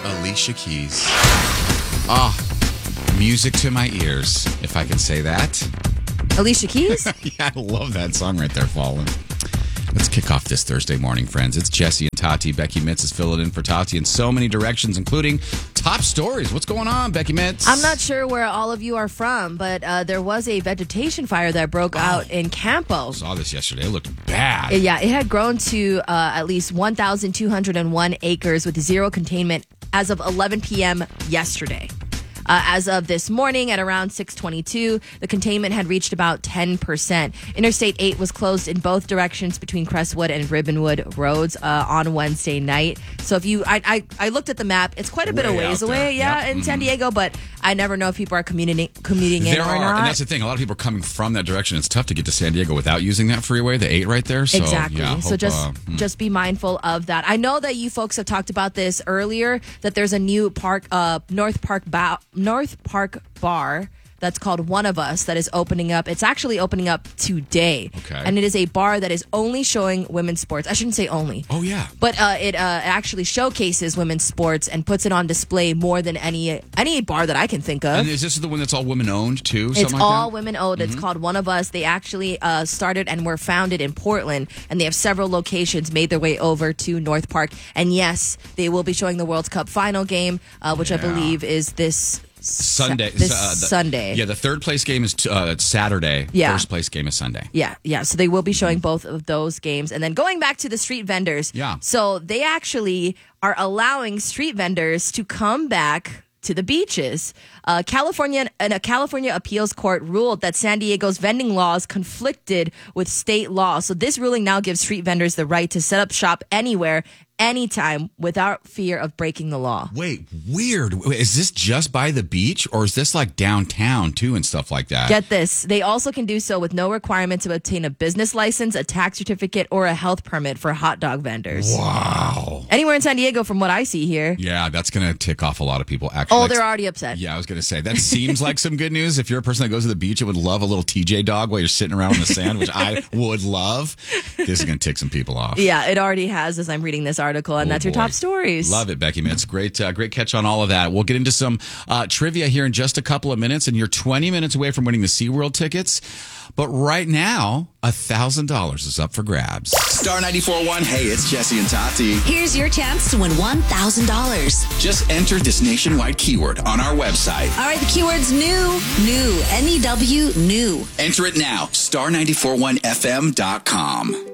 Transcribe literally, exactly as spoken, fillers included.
Alicia Keys. Oh, music to my ears, if I can say that. Alicia Keys? Yeah, I love that song right there, Fallen. Let's kick off this Thursday morning, friends. It's Jesse and Tati. Becky Mitz is filling in for Tati in so many directions, including top stories. What's going on, Becky Mitz? I'm not sure where all of you are from, but uh, there was a vegetation fire that broke oh, out in Campo. I saw this yesterday. It looked bad. Yeah, it had grown to uh, at least one thousand two hundred one acres with zero containment as of eleven p.m. yesterday. Uh, as of this morning at around six twenty-two, the containment had reached about ten percent. Interstate eight was closed in both directions between Crestwood and Ribbonwood roads uh, on Wednesday night. So if you, I, I, I looked at the map. It's quite a bit Way of ways away, yeah, yep. in mm-hmm. San Diego, but I never know if people are commuting, commuting in there or are, not. And that's the thing. A lot of people are coming from that direction. It's tough to get to San Diego without using that freeway, the eight right there. So, exactly. Yeah, so hope, just uh, hmm. just be mindful of that. I know that you folks have talked about this earlier, that there's a new park, uh, North Park, ba- North Park bar that's called One of Us that is opening up. It's actually opening up today. Okay. And it is a bar that is only showing women's sports. I shouldn't say only. Oh, yeah. But uh, it uh, actually showcases women's sports and puts it on display more than any any bar that I can think of. And is this the one that's all women owned, too? It's Something like all that? women owned. It's Mm-hmm. called One of Us. They actually uh, started and were founded in Portland, and they have several locations made their way over to North Park. And yes, they will be showing the World Cup final game, uh, which yeah. I believe is this Sunday. This uh, the, Sunday. Yeah, the third place game is uh, Saturday. Yeah. First place game is Sunday. Yeah, yeah. So they will be showing both of those games. And then going back to the street vendors. Yeah. So they actually are allowing street vendors to come back to the beaches. Uh, California and a California appeals court ruled that San Diego's vending laws conflicted with state law. So this ruling now gives street vendors the right to set up shop anywhere, anytime, without fear of breaking the law. Wait, weird. Is this just by the beach, or is this like downtown too and stuff like that? Get this. They also can do so with no requirement to obtain a business license, a tax certificate, or a health permit for hot dog vendors. Wow. Anywhere in San Diego from what I see here. Yeah, that's going to tick off a lot of people, actually. Oh, That's- they're already upset. Yeah, I was going to say, that seems like some good news. If you're a person that goes to the beach and would love a little T J dog while you're sitting around in the sand, which I would love, this is going to tick some people off. Yeah, it already has as I'm reading this article, and Oh, that's your boy. top stories. Love it, Becky Mitz. Great, uh, great catch on all of that. We'll get into some uh, trivia here in just a couple of minutes, and you're twenty minutes away from winning the SeaWorld tickets. But right now, one thousand dollars is up for grabs. Star ninety-four point one, hey, it's Jesse and Tati. Here's your chance to win one thousand dollars. Just enter this nationwide keyword on our website. All right, the keyword's new. New. N E W, new. Enter it now, star nine four one F M dot com.